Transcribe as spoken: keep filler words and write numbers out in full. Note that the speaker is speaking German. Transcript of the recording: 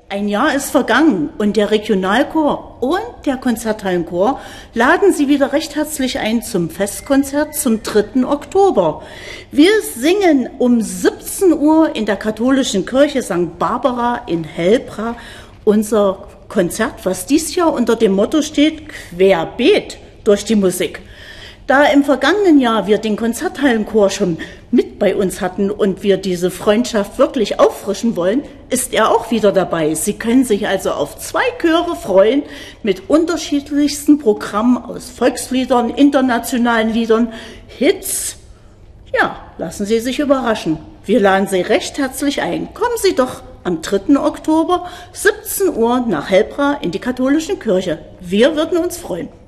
Ein Jahr ist vergangen und der Regionalchor und der Konzerthallenchor laden Sie wieder recht herzlich ein zum Festkonzert zum dritten Oktober. Wir singen um siebzehn Uhr in der katholischen Kirche Sankt Barbara in Hellbra unser Konzert, was dieses Jahr unter dem Motto steht, querbeet durch die Musik. Da im vergangenen Jahr wir den Konzerthallenchor schon mit bei uns hatten und wir diese Freundschaft wirklich auffrischen wollen, ist er auch wieder dabei. Sie können sich also auf zwei Chöre freuen mit unterschiedlichsten Programmen aus Volksliedern, internationalen Liedern, Hits. Ja, lassen Sie sich überraschen. Wir laden Sie recht herzlich ein. Kommen Sie doch am dritten Oktober, siebzehn Uhr nach Hellbra in die katholische Kirche. Wir würden uns freuen.